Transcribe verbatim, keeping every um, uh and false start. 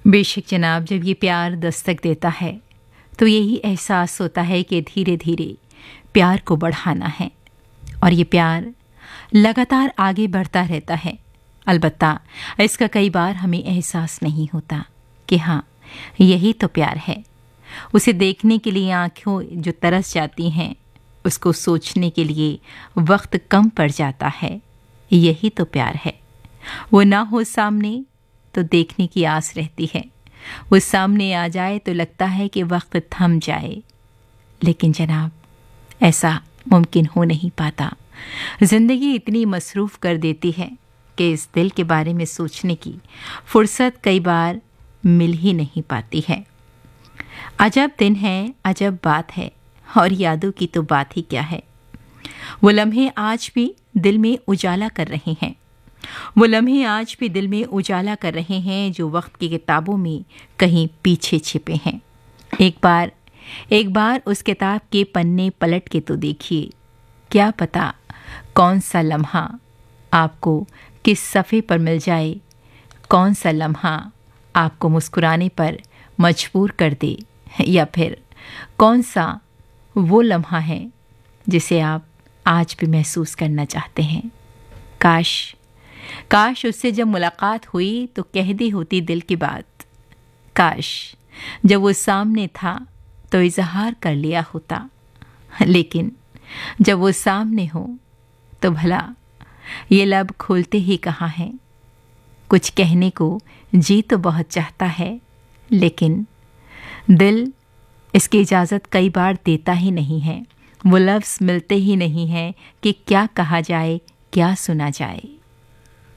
बेशक जनाब, जब ये प्यार दस्तक देता है तो यही एहसास होता है कि धीरे धीरे प्यार को बढ़ाना है और ये प्यार लगातार आगे बढ़ता रहता है। अलबत्ता इसका कई बार हमें एहसास नहीं होता कि हाँ, यही तो प्यार है। उसे देखने के लिए आँखों जो तरस जाती हैं, उसको सोचने के लिए वक्त कम पड़ जाता है। यही तो प्यार है। वो ना हो सामने तो देखने की आस रहती है, वो सामने आ जाए तो लगता है कि वक्त थम जाए। लेकिन जनाब, ऐसा मुमकिन हो नहीं पाता। ज़िंदगी इतनी मसरूफ़ कर देती है कि इस दिल के बारे में सोचने की फुर्सत कई बार मिल ही नहीं पाती है। अजब दिन है, अजब बात है, और यादों की तो बात ही क्या है। वो लम्हे आज भी दिल में उजाला कर रहे हैं वो लम्हे आज भी दिल में उजाला कर रहे हैं जो वक्त की किताबों में कहीं पीछे छिपे हैं। एक बार एक बार उस किताब के पन्ने पलट के तो देखिए, क्या पता कौन सा लम्हा आपको किस सफ़े पर मिल जाए, कौन सा लम्हा आपको मुस्कुराने पर मजबूर कर दे, या फिर कौन सा वो लम्हा है जिसे आप आज भी महसूस करना चाहते हैं। काश काश उससे जब मुलाकात हुई तो कह दी होती दिल की बात। काश जब वो सामने था तो इजहार कर लिया होता। लेकिन जब वो सामने हो तो भला ये लब खोलते ही कहाँ हैं। कुछ कहने को जी तो बहुत चाहता है, लेकिन दिल इसकी इजाज़त कई बार देता ही नहीं है। वो लफ्ज़ मिलते ही नहीं हैं कि क्या कहा जाए, क्या सुना जाए।